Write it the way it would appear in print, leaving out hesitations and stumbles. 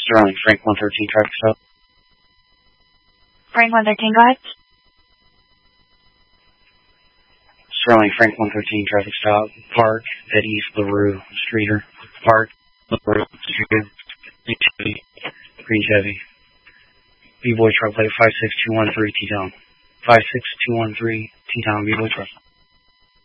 Sterling, Frank 113, traffic stop. Frank 113, go ahead. Sterling, Frank 113, traffic stop. Park at East LaRue Streeter. Park, LaRue Streeter. Green Chevy. B-Boy truck plate 56213 T-Town. 56213 T-Town, B-Boy truck.